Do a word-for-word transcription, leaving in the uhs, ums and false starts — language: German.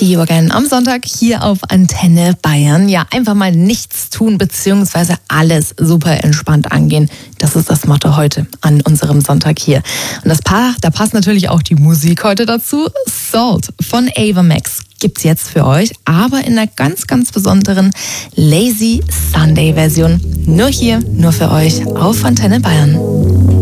See you again am Sonntag hier auf Antenne Bayern. Ja, einfach mal nichts tun beziehungsweise alles super entspannt angehen. Das ist das Motto heute an unserem Sonntag hier. Und das pa- da passt natürlich auch die Musik heute dazu. Salt von Ava Max gibt's jetzt für euch, aber in einer ganz, ganz besonderen Lazy Sunday Version. Nur hier, nur für euch auf Antenne Bayern.